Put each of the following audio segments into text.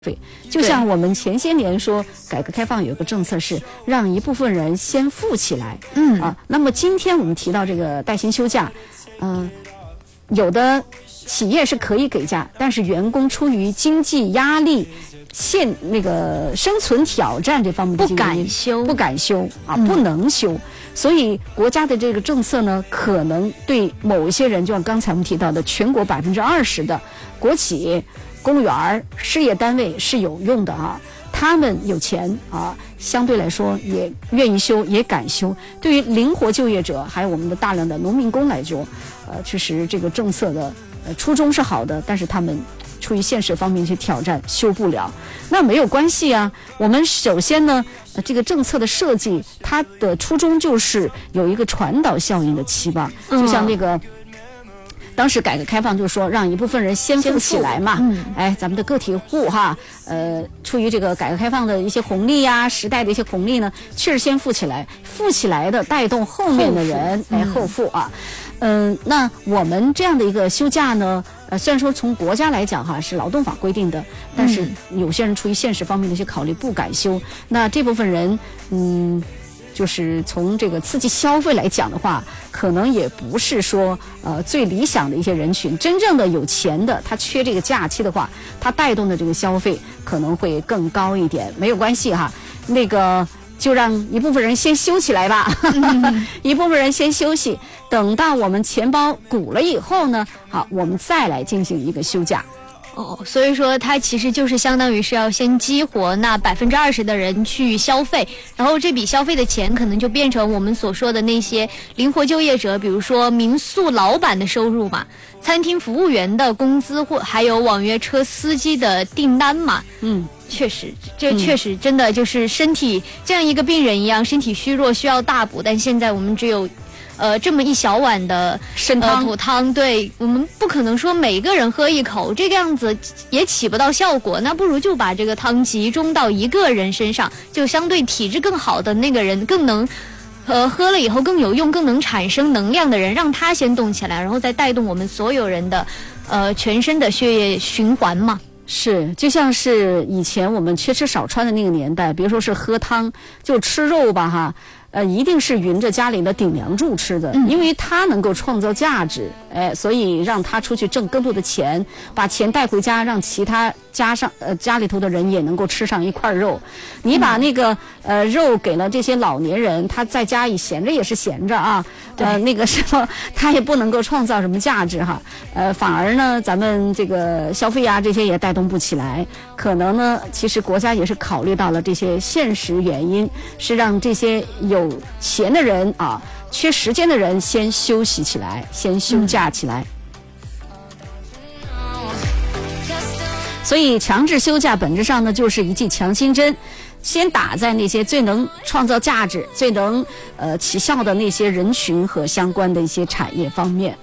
对，就像我们前些年说，改革开放有个政策是让一部分人先富起来，那么今天我们提到这个带薪休假，有的企业是可以给假，但是员工出于经济压力、生存挑战这方面的不敢休啊，不能休。所以国家的这个政策呢，可能对某一些人，就像刚才我们提到的，全国20%的国企、公务员、事业单位是有用的啊。他们有钱啊，相对来说也愿意休，也敢休。对于灵活就业者，还有我们的大量的农民工来说，确实这个政策的初衷是好的，但是他们出于现实方面去挑战，休不了。那没有关系啊。我们首先呢，这个政策的设计，它的初衷就是有一个传导效应的期望，就像那个。当时改革开放就是说让一部分人先富起来嘛，咱们的个体户哈，出于这个改革开放的一些红利呀，时代的一些红利呢，确实先富起来，富起来的带动后面的人后富啊，那我们这样的一个休假呢，虽然说从国家来讲哈是劳动法规定的，但是有些人出于现实方面的一些考虑不敢休，那这部分人就是从这个刺激消费来讲的话，可能也不是说最理想的一些人群。真正的有钱的，他缺这个假期的话，他带动的这个消费可能会更高一点。没有关系哈，那个就让一部分人先休起来吧，一部分人先休息，等到我们钱包鼓了以后呢，好，我们再来进行一个休假。 所以说它其实就是相当于是要先激活那20%的人去消费，然后这笔消费的钱可能就变成我们所说的那些灵活就业者，比如说民宿老板的收入嘛，餐厅服务员的工资，或还有网约车司机的订单嘛。确实，这确实真的就是身体这样一个病人一样，身体虚弱需要大补，但现在我们只有这么一小碗的参汤补汤，对，我们不可能说每个人喝一口，这个样子也起不到效果，那不如就把这个汤集中到一个人身上，就相对体质更好的那个人更能喝了以后更有用，更能产生能量的人，让他先动起来，然后再带动我们所有人的全身的血液循环嘛。 是，就像是以前我们缺吃少穿的那个年代，别说是喝汤，就吃肉吧哈。一定是匀着家里的顶梁柱吃的，因为它能够创造价值，所以让他出去挣更多的钱，把钱带回家，让其他家里头的人也能够吃上一块肉。你把那个肉给了这些老年人，他在家里闲着也是闲着啊，那个什么他也不能够创造什么价值哈，反而呢咱们这个消费啊这些也带动不起来。可能呢其实国家也是考虑到了这些现实原因，是让这些有钱的人啊，缺时间的人先休息起来，先休假起来。所以强制休假本质上呢就是一剂强心针，先打在那些最能创造价值、最能起效的那些人群和相关的一些产业方面。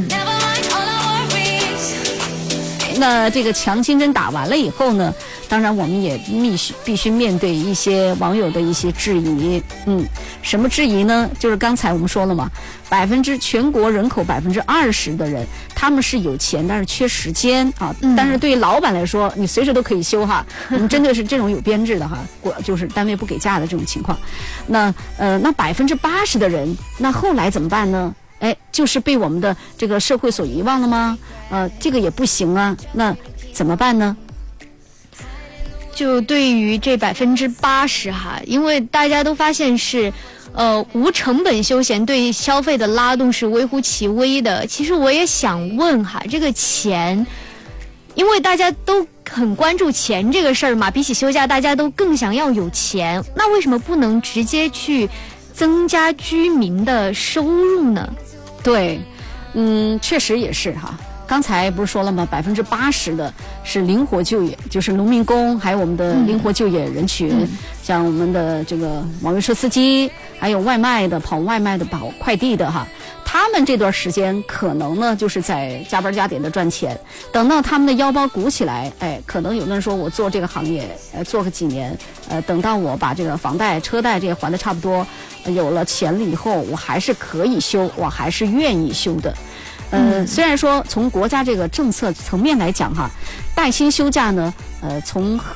那这个强心针打完了以后呢，当然我们也必须面对一些网友的一些质疑。什么质疑呢？就是刚才我们说了嘛，全国人口20%的人，他们是有钱，但是缺时间啊。但是对于老板来说，你随时都可以休哈。我们针对是这种有编制的哈，就是单位不给假的这种情况。那80%的人，那后来怎么办呢？就是被我们的这个社会所遗忘了吗？这个也不行啊，那怎么办呢？ 就对于这80%哈，因为大家都发现是无成本休闲对消费的拉动是微乎其微的。其实我也想问哈，这个钱，因为大家都很关注钱这个事儿嘛，比起休假大家都更想要有钱，那为什么不能直接去增加居民的收入呢？ 对，确实也是哈。刚才不是说了吗？80%的是灵活就业，就是农民工，还有我们的灵活就业人群，像我们的这个网约车司机，还有外卖的、跑外卖的、跑快递的哈。他们这段时间可能呢就是在加班加点的赚钱，等到他们的腰包鼓起来，可能有的人说我做这个行业做个几年，等到我把这个房贷、车贷这些还的差不多，有了钱了以后，我还是可以休，我还是愿意休的。虽然说从国家这个政策层面来讲哈，带薪休假呢从